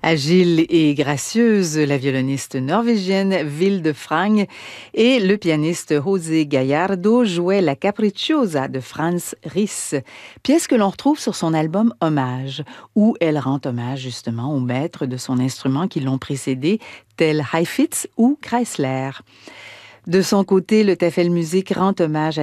Agile et gracieuse, la violoniste norvégienne Vilde Frang et le pianiste José Gallardo jouaient la Capricciosa de Franz Ries, pièce que l'on retrouve sur son album Hommage, où elle rend hommage justement aux maîtres de son instrument qui l'ont précédé, tels Heifetz ou Kreisler. De son côté, le Tafelmusik rend hommage